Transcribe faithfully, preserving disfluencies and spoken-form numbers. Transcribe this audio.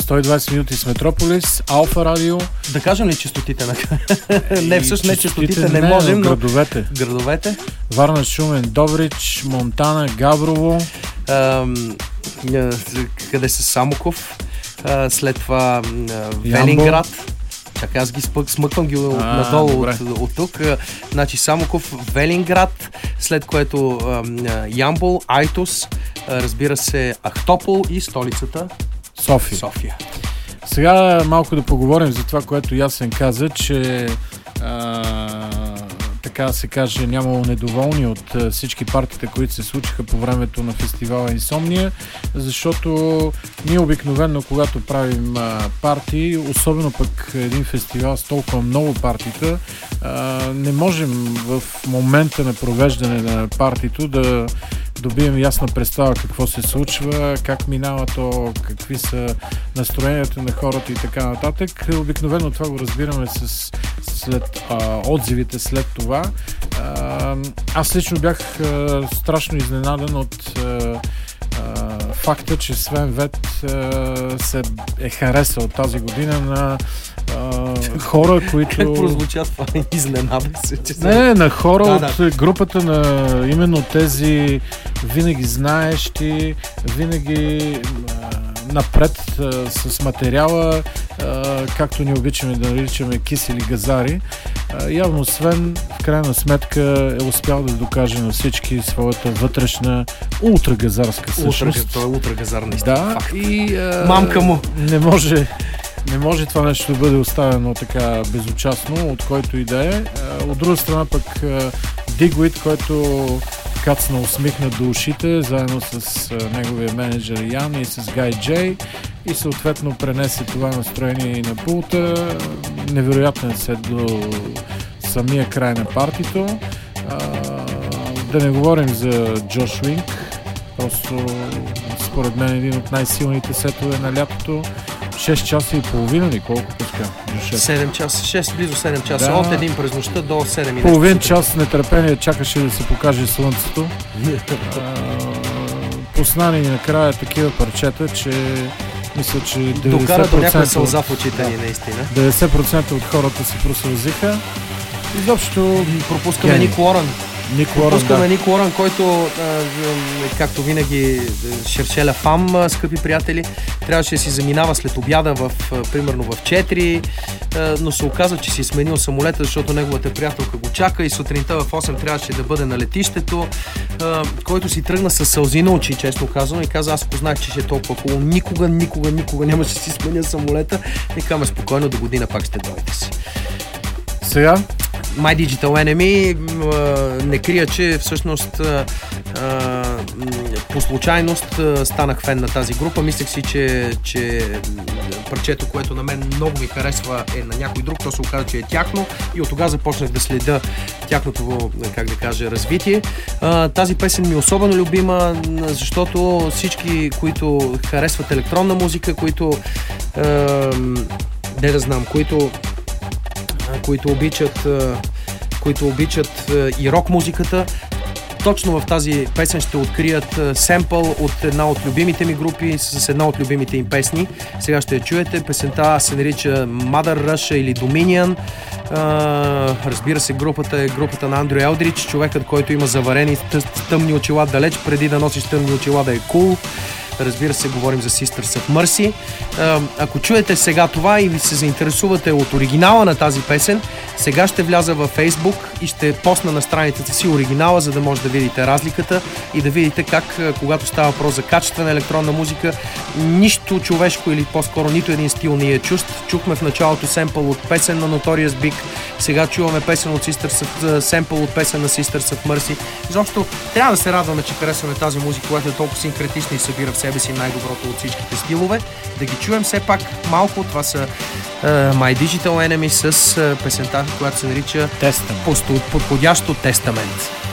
сто и двайсет минути с Метрополис, Алфа Радио. Да кажем ли честотите на... не, всъщност не честотите, не, не можем, но... Градовете. Градовете. Варна, Шумен, Добрич, Монтана, Габрово. Ам, къде са Самоков, а, след това а, Велинград. Чакай, аз ги спък, смъквам ги а, надолу от, от тук. Значи Самоков, Велинград, след което а, Ямбол, Айтос, а, разбира се Ахтопол и столицата София. София. Сега малко да поговорим за това, което Ясен каза, че а, така се каже, нямало недоволни от а, всички партиите, които се случиха по времето на фестивала Инсомния, защото ние обикновено, когато правим а, партии, особено пък един фестивал с толкова много партита, а, не можем в момента на провеждане на партито да добием ясна представа какво се случва, как минава то, какви са настроенията на хората и така нататък. Обикновено това го разбираме с, след а, отзивите след това. А, аз лично бях а, страшно изненадан от а, а, факта, че Свен Вет а, се е харесал тази година на Uh, хора, които... Как прозвуча това? Изненадах се, че Не, не, на хора да, от да. групата на именно тези винаги знаещи, винаги а, напред а, с материала, а, както ни обичаме да наричаме кис или газари. А, явно Свен в крайна сметка е успял да докаже на всички своята вътрешна ултрагазарска същност. Ултра, той е ултрагазар, наистина. Да, факт. и а, мамка му. Не може... Не може това нещо да бъде оставено така безучастно, от който и да е. От друга страна пък Дигвит, който кацна усмихна до ушите, заедно с неговия менеджер Ян и с Гай Джей, и съответно пренесе това настроение и на пулта. Невероятен сет до самия край на партито. Да не говорим за Джош Уинк, просто според мен един от най-силните сетове на лятото. шест часа и половина ли? Колко пуска? седем часа, шест, близо седем часа. Да. От един през нощта до седем. Половин час нетърпение чакаше да се покаже слънцето. Пусна ни накрая такива парчета, че мисля, че деветдесет процента, докара до някаква сълза в очите ни, наистина. деветдесет процента от хората се просълзиха. Изобщо пропускаме Ник Уорън. Ник Уорън, Пропускаме да. Ник Уорън, който, а, както винаги, шершеля фам, скъпи приятели, трябваше да си заминава след обяда в, примерно в четири, а, но се оказа, че си сменил самолета, защото неговата приятелка го чака и сутринта в осем трябваше да бъде на летището, а, който си тръгна с сълзи на очи, честно казано, и каза: аз ако знаех, че ще е толкова хубаво, никога, никога, никога нямаше да си сменя самолета. И казваме: спокойно, до година пак ще дойдете си. Сега? My Digital Enemy не крия, че всъщност по случайност станах фен на тази група. Мислех си, че, че парчето, което на мен много ми харесва, е на някой друг. То се оказа, че е тяхно, и от тогава започнах да следя тяхното, как да кажа, развитие. Тази песен ми е особено любима, защото всички, които харесват електронна музика, които не да знам, които които обичат, които обичат и рок музиката, точно в тази песен ще открият семпъл от една от любимите ми групи с една от любимите им песни. Сега ще я чуете. Песента се нарича Mother Russia или Dominion. Разбира се, групата е групата на Андрю Елдрич, човекът, който има заварени тъмни очила далеч преди да носиш тъмни очила да е кул. Разбира се, говорим за Sisters of Mercy. Ако чуете сега това и ви се заинтересувате от оригинала на тази песен, сега ще вляза във Facebook и ще посна на страницата си оригинала, за да може да видите разликата и да видите как, когато става въпрос за качествена електронна музика, нищо човешко или по-скоро нито един стил ни е чужд. Чухме в началото семпъл от песен на Notorious Big, сега чуваме песен от Sisters of, семпъл от песен на Sisters of Mercy. Защото трябва да се радваме, че харесваме тази музика, която е толкова синкретична и събира в себе си най-доброто от всичките стилове. Да ги чуем все пак малко. Това са uh, My Digital Enemy с uh, песента, която се нарича Testament. Подходящо Тестамент.